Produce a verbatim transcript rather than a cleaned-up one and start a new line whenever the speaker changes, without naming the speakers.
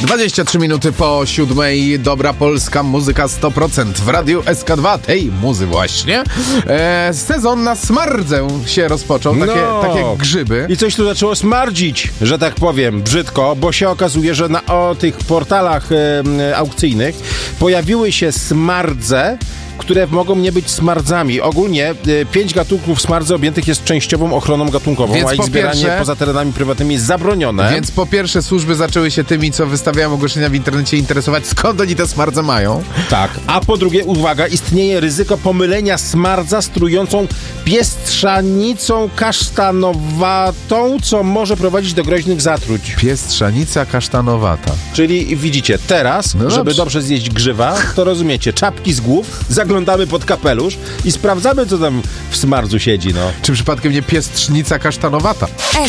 dwadzieścia trzy minuty po siódmej. Dobra polska muzyka sto procent w Radiu S K dwa. Tej muzy właśnie. E, sezon na smardzę się rozpoczął. Takie,
no.
takie grzyby.
I coś tu zaczęło smardzić, że tak powiem, brzydko, bo się okazuje, że na o tych portalach e, aukcyjnych pojawiły się smardze, które mogą nie być smardzami. Ogólnie y, pięć gatunków smardzy objętych jest częściową ochroną gatunkową,
Więc
a ich
po
zbieranie
pierwsze,
poza terenami prywatnymi jest zabronione.
Więc po pierwsze służby zaczęły się tymi, co wystawiają ogłoszenia w internecie, interesować, skąd oni te smardze mają.
Tak. A po drugie, uwaga, istnieje ryzyko pomylenia smardza z trującą piestrzanicą kasztanowatą, co może prowadzić do groźnych zatruć.
Piestrzanica kasztanowata.
Czyli widzicie, teraz,
No
żeby
dobrze.
dobrze zjeść grzywa, to rozumiecie, czapki z głów, zaglądamy pod kapelusz i sprawdzamy, co tam w smardzu siedzi, no.
Czy przypadkiem nie piestrzanica kasztanowata?